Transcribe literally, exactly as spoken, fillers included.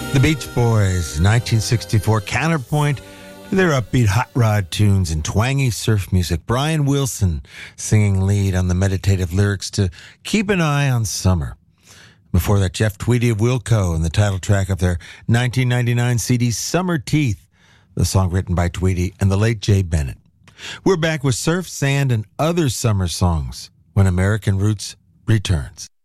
The Beach Boys, nineteen sixty-four, counterpoint to their upbeat hot rod tunes and twangy surf music. Brian Wilson singing lead on the meditative lyrics to Keep an Eye on Summer. Before that, Jeff Tweedy of Wilco and the title track of their nineteen ninety-nine C D Summer Teeth, the song written by Tweedy and the late Jay Bennett. We're back with surf, sand, and other summer songs when American Roots returns.